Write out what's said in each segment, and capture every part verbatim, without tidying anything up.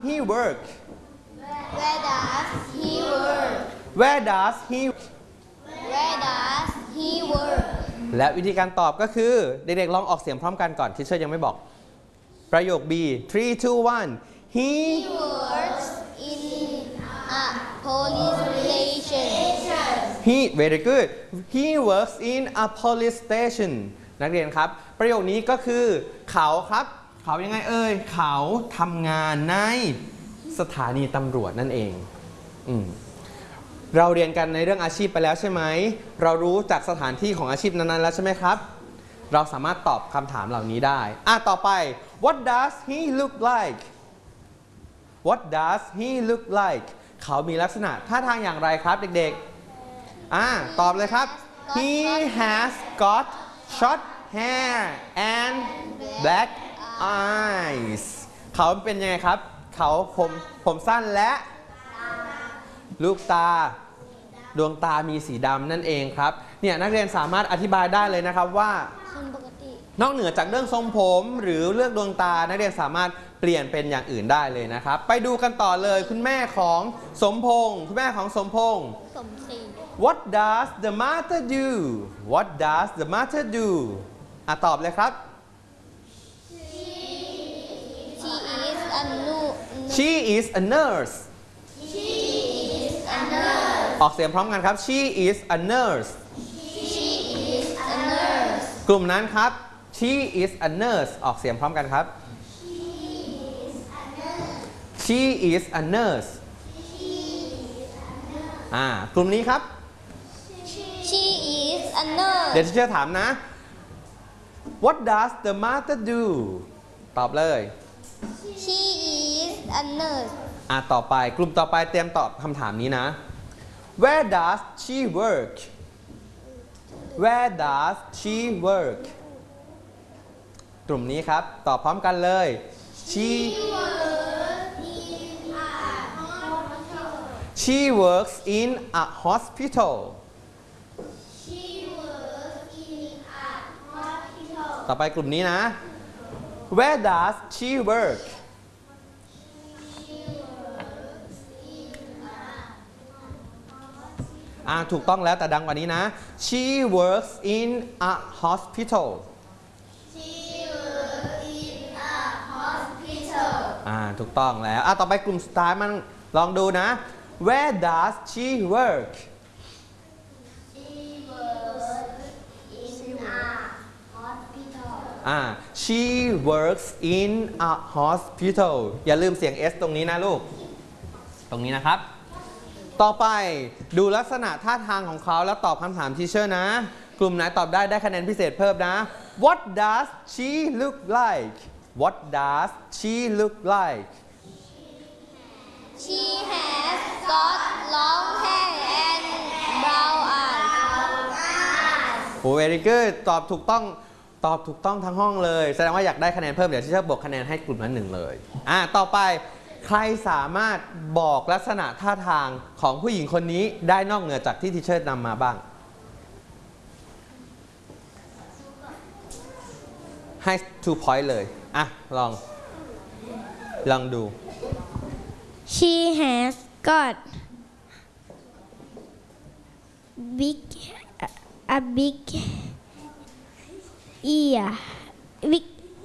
he work Where does he work Where does he Where does he work และวิธีการตอบก็คือเด็กๆลองออกเสียงพร้อมกันก่อนที่เชอร์ยังไม่บอกประโยค B three two one he He works in a police station he very good he works in a police station นักเรียนครับประโยคนี้ก็คือเขาครับเขายังไงเอ่ยเขาทำงานในสถานีตำรวจนั่นเองอืมเราเรียนกันในเรื่องอาชีพไปแล้วใช่ไหมเรารู้จากสถานที่ของอาชีพนั้นๆแล้วใช่ไหมครับเราสามารถตอบคำถามเหล่านี้ได้อ่ะต่อไป What does he look like What does he look like เขามีลักษณะท่าทางอย่างไรครับเด็กๆอ่ะตอบเลยครับ He has got short hair and black eyes เขาเป็นยังไงครับเขาผมผมสั้นและลูกตาดวงตามีสีดำนั่นเองครับเนี่ยนักเรียนสามารถอธิบายได้เลยนะครับว่านอกเหนือจากเรื่องทรงผมหรือเลือกดวงตานักเรียนสามารถเปลี่ยนเป็นอย่างอื่นได้เลยนะครับไปดูกันต่อเลยคุณแม่ของสมพงษ์คุณแม่ของสมพงษ์สมศรี What does the mother do What does the mother do อ่ะตอบเลยครับ She is a new She is a nurse She is a nurse ออกเสียงพร้อมกันครับ She is a nurse She is a nurse กลุ่มนั้นครับ She is a nurse ออกเสียงพร้อมกันครับ She is a nurse อ่ากลุ่มนี้ครับ She is a nurse เดี๋ยวที่เชื่อถามนะ What does the mother do ตอบเลย She is a nurse อ่ะต่อไปกลุ่มต่อไปเตรียมตอบคำถามนี้นะ Where does she work Where does she work กลุ่มนี้ครับตอบพร้อมกันเลย She She works in a hospital ต่อไปกลุ่มนี้นะ Where does she work อ่าถูกต้องแล้วแต่ดังกว่านี้นะ She works in a hospital อ่าถูกต้องแล้วอ่าต่อไปกลุ่มสุดท้ายมันลองดูนะ Where does she workอ่า She works in a hospital อย่าลืมเสียง S ตรงนี้นะลูกตรงนี้นะครับต่อไปดูลักษณะท่าทางของเขาแล้วตอบคำถามทีเชอร์นะกลุ่มไหนตอบได้ได้คะแนนพิเศษเพิ่มนะ What does she look like What does she look like She has got long hair and brown eyes โอ้ very good ตอบถูกต้องตอบถูกต้องทั้งห้องเลยแสดงว่าอยากได้คะแนนเพิ่มเดี๋ยวทีเชอร์บวกคะแนนให้กลุ่มนั้นหนึ่งเลยอ่าต่อไปใครสามารถบอกลักษณะท่าทางของผู้หญิงคนนี้ได้นอกเหนือจากที่ทีเชอร์นำมาบ้างให้ two point เลยอ่ะลองลองดู She has got big a big ear big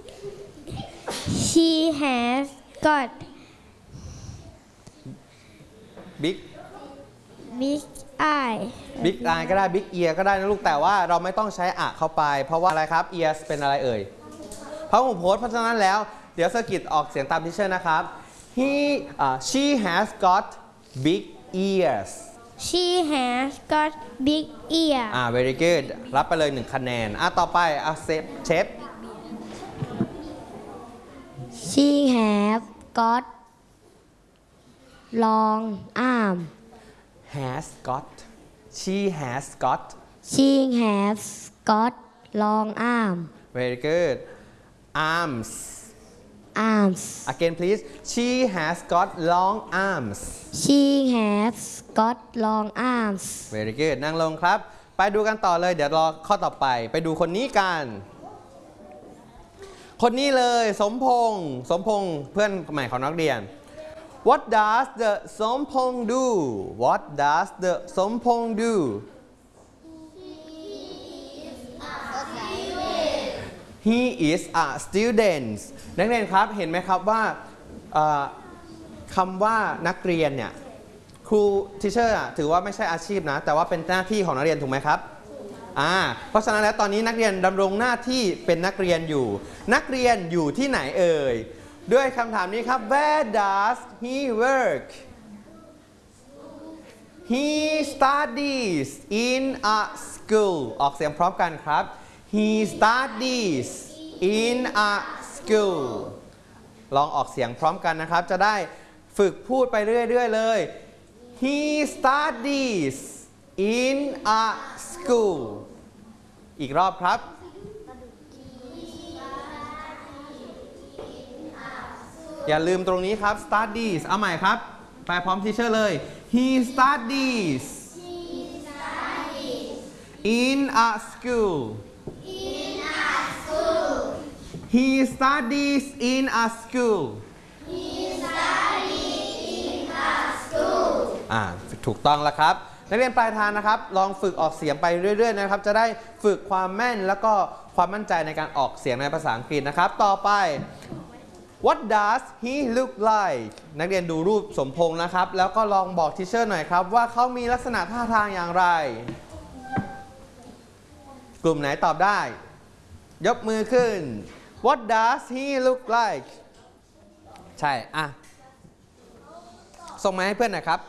She has got big big eye big eye ก็ได้ big ear ก็ได้นะลูกแต่ว่าเราไม่ต้องใช้อะเข้าไปเพราะว่าอะไรครับ ears เป็นอะไรเอ่ยพระผมโพสต์เพราะฉะนั้นแล้วเดี๋ยวสกิดออกเสียงตามที่เช่นนะครับ he uh, she has got big ears She has got big ear อ่า very good รับไปเลยหนึ่งคะแนนอ่ะต่อไปอ่ะเซฟเชฟ She has got long arm has got she has got She has got long arm very good arms arms again please she has got long arms She has got long arms very good นั่งลงครับไปดูกันต่อเลยเดี๋ยวรอข้อต่อไปไปดูคนนี้กัน คนนี้เลยสมพงษ์สมพงษ์เพื่อนใหม่ของนักเรียน What does the สมพงษ์ do What does the สมพงษ์ do He is a student นักเรียนครับเห็นไหมครับว่าคำว่านักเรียนเนี่ยครูทิเชอร์ถือว่าไม่ใช่อาชีพนะแต่ว่าเป็นหน้าที่ของนักเรียนถูกไหมครับอ่าเพราะฉะนั้นแล้วตอนนี้นักเรียนดำรงหน้าที่เป็นนักเรียนอยู่นักเรียนอยู่ที่ไหนเอ่ยด้วยคำถามนี้ครับ Where does he work He studies in a school ออกเสียงพร้อมกันครับ He studies in a school ลองออกเสียงพร้อมกันนะครับจะได้ฝึกพูดไปเรื่อยๆเลย He studies in a school อีกรอบครับ อย่าลืมตรงนี้ครับ studies เอาใหม่ครับไปพร้อมทีเชอร์เลย He studies in a school He studies in a school อ่าถูกต้องแล้วครับนักเรียนปลายทางนะครับลองฝึกออกเสียงไปเรื่อยๆนะครับจะได้ฝึกความแม่นแล้วก็ความมั่นใจในการออกเสียงในภาษาอังกฤษนะครับต่อไป What does he look like นักเรียนดูรูปสมพงษ์นะครับแล้วก็ลองบอกทีเชอร์หน่อยครับว่าเขามีลักษณะท่าทางอย่างไรกลุ่มไหนตอบได้ยกมือขึ้น What does he look like ใช่อ่ะส่งมาให้เพื่อนหน่อยครับ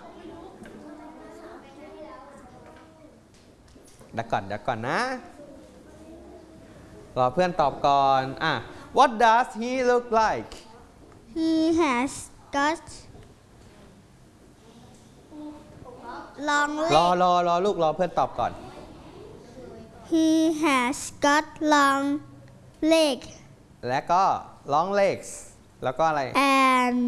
เดี๋ยวก่อนเดี๋ยวก่อนนะรอเพื่อนตอบก่อนอ่ะ What does he look like He has got long รอ legs รอรอลูกรอเพื่อนตอบก่อน He has got long legs และก็ long legs แล้วก็อะไร and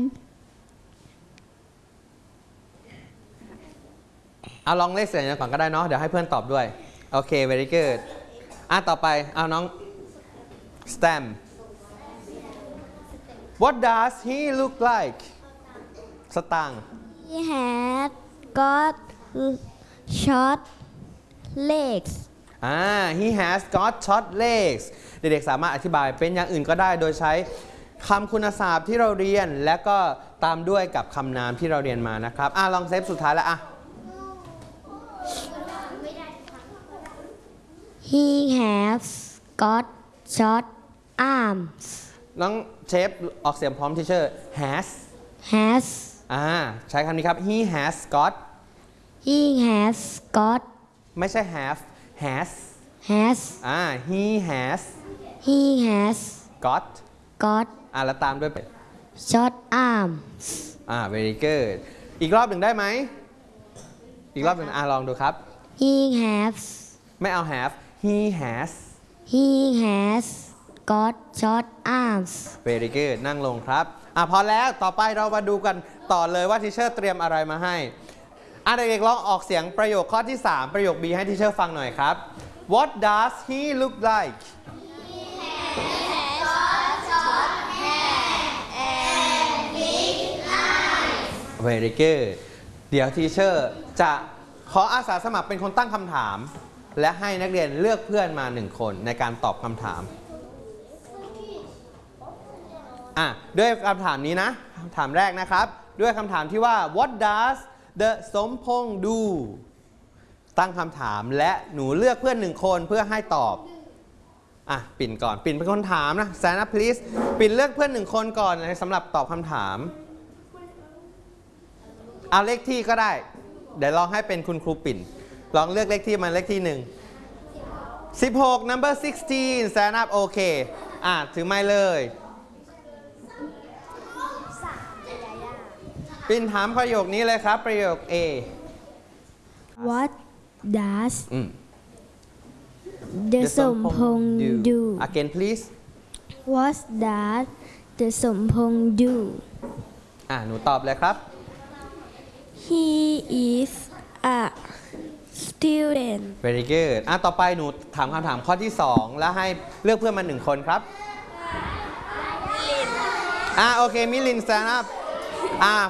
เอา long legs เสร็จก่อนก็ได้เนาะเดี๋ยวให้เพื่อนตอบด้วยโอเค very good อ่ะต่อไปเอาน้อง Stem What does he look like สตางค์ He has got short legs อ่า he has got short legs เด็กๆสามารถอธิบายเป็นอย่างอื่นก็ได้โดยใช้คำคุณศัพท์ที่เราเรียนและก็ตามด้วยกับคำนามที่เราเรียนมานะครับอ่ะลองเซฟสุดท้ายแล้วอ่ะ He has got short arms น้องเชฟออกเสียงพร้อมที่เชอร์ has has อ่าใช้คำนี้ครับ he has got He has got ไม่ใช่ have has has อ่า he has He has got got อ่าแล้วตามด้วย short arms อ่า very good อีกรอบหนึ่งได้ไหมอีกรอบหนึ่งอ่าลองดูครับ He has ไม่เอา have he has He has got short arms very good นั่งลงครับอ่ะพอแล้วต่อไปเรามาดูกันต่อเลยว่าทีเชอร์เตรียมอะไรมาให้อ่ะเด็กๆลองออกเสียงประโยคข้อที่สามประโยค B ให้ทีเชอร์ฟังหน่อยครับ What does he look like very good เดี๋ยวทีเชอร์จะขออาสาสมัครเป็นคนตั้งคำถามและให้นักเรียนเลือกเพื่อนมาหนึ่งคนในการตอบคำถามอ่ะด้วยคำถามนี้นะคำถามแรกนะครับด้วยคำถามที่ว่า What does the สมพงษ์ do ตั้งคำถามและหนูเลือกเพื่อนหนึ่งคนเพื่อให้ตอบอ่ะปิ่นก่อนปิ่นเป็นคนถามนะ Stand up please ปิ่นเลือกเพื่อนหนึ่งคนก่อนสำหรับตอบคำถามเอาเลขที่ก็ได้เดี๋ยวลองให้เป็นคุณครูปิ่นลองเลือกเลขที่มาเลขที่หนึ่งสิบหก number sixteen stand up โอเคอ่ะถือไม้เลยปิ่นถามประโยคนี้เลยครับประโยค A What does อืม the สมพงษ์ do again please What does the สมพงษ์ do อ่ะหนูตอบเลยครับ He is a student very good อ่ะต่อไปหนูถามคำถามข้อที่สองแล้วให้เลือกเพื่อนมาหนึ่งคนครับอ่ะโอเคมิลิน stand up อ่ะ